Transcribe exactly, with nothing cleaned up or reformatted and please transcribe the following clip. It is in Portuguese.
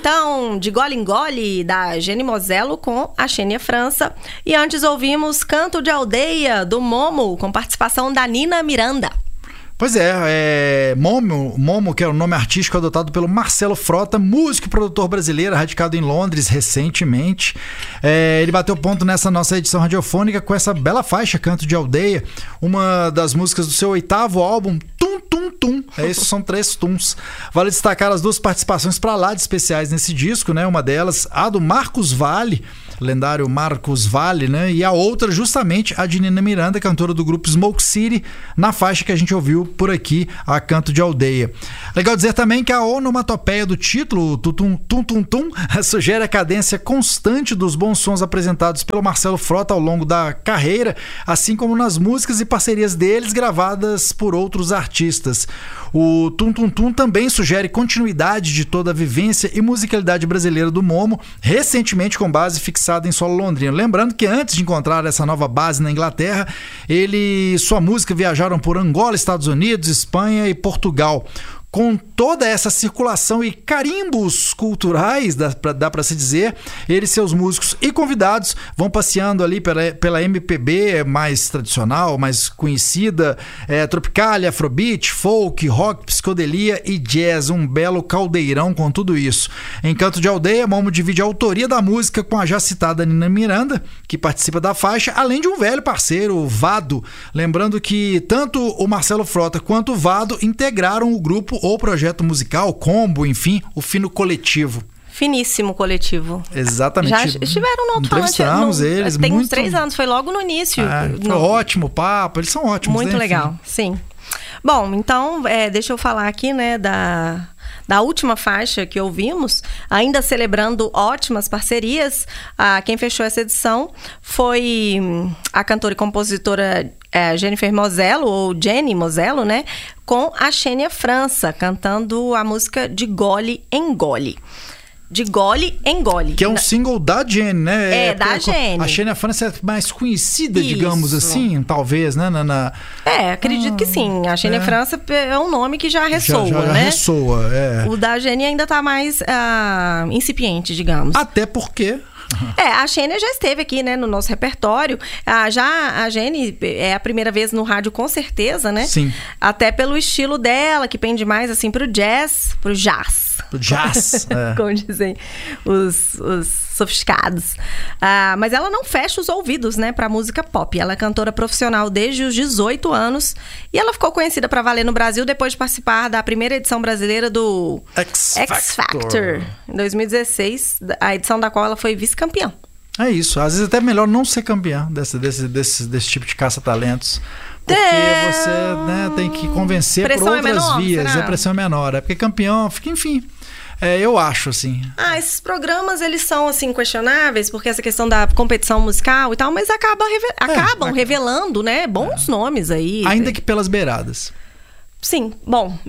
então de Gole em Gole, da Geni Moselo com a Xenia França. E antes ouvimos Canto de Aldeia, do Momo, com participação da Nina Miranda. Pois é, é Momo, Momo, que é o nome artístico adotado pelo Marcelo Frota, músico e produtor brasileiro, radicado em Londres recentemente. É, ele bateu ponto nessa nossa edição radiofônica com essa bela faixa, Canto de Aldeia, uma das músicas do seu oitavo álbum, Tum Tum Tum. É, esses são três tums. Vale destacar as duas participações para lá de especiais nesse disco, né? Uma delas, a do Marcos Valle, lendário Marcos Valle, né? E a outra, justamente, a de Nina Miranda, cantora do grupo Smoke City, na faixa que a gente ouviu por aqui, a Canto de Aldeia. Legal dizer também que a onomatopeia do título, tum tum tum tum, sugere a cadência constante dos bons sons apresentados pelo Marcelo Frota ao longo da carreira, assim como nas músicas e parcerias deles gravadas por outros artistas. O tum tum tum também sugere continuidade de toda a vivência e musicalidade brasileira do Momo, recentemente com base fixada em solo londrino. Lembrando que antes de encontrar essa nova base na Inglaterra, ele e sua música viajaram por Angola, Estados Unidos, Espanha e Portugal. Com toda essa circulação e carimbos culturais, dá pra, dá pra se dizer, eles, seus músicos e convidados vão passeando ali pela, pela M P B mais tradicional, mais conhecida, é, tropicalia, afrobeat, folk, rock, psicodelia e jazz, um belo caldeirão com tudo isso. Em Canto de Aldeia, Momo divide a autoria da música com a já citada Nina Miranda, que participa da faixa, além de um velho parceiro, o Vado. Lembrando que tanto o Marcelo Frota quanto o Vado integraram o grupo ou projeto musical, combo, enfim, o fino coletivo. Finíssimo coletivo. Exatamente. Já estiveram no Alto-Falante. Entrevistamos eles. Tem muito... uns três anos, foi logo no início. É, foi no... ótimo papo, eles são ótimos. Muito né? legal, sim. Bom, então, é, deixa eu falar aqui, né, da... da última faixa que ouvimos, ainda celebrando ótimas parcerias. Ah, quem fechou essa edição foi a cantora e compositora é, Jennifer Moselo, ou Geni Moselo, né? Com a Xenia França, cantando a música De Gole em Gole. De Gole em Gole. Que é um single da Geni, né? É, é da Geni. A Xenia França é mais conhecida, Isso. digamos assim, talvez, né? Na, na... É, acredito ah, que sim. A Xenia é. França é um nome que já ressoa, já, já, já né? ressoa, é. O da Geni ainda tá mais uh, incipiente, digamos. Até porque... É, a Xenia já esteve aqui, né, no nosso repertório. Ah, já a Geni é a primeira vez no rádio, com certeza, né? Sim. Até pelo estilo dela, que pende mais, assim, pro jazz, pro jazz. Pro jazz, é. Como dizem os, os sofisticados. Ah, mas ela não fecha os ouvidos, né, pra música pop. Ela é cantora profissional desde os dezoito anos e ela ficou conhecida pra valer no Brasil depois de participar da primeira edição brasileira do X, X Factor, em dois mil e dezesseis, a edição da qual ela foi vice-campeã. É isso, às vezes até melhor não ser campeã desse, desse, desse, desse tipo de caça-talentos. Porque é... você, né, tem que convencer pressão por outras é menor, vias. será? A pressão é menor. É porque campeão fica, enfim. É, eu acho, assim. Ah, esses programas, eles são, assim, questionáveis, porque essa questão da competição musical e tal, mas acaba reve... é, acabam é, revelando, né, bons é. nomes aí. Ainda que pelas beiradas. Sim, bom,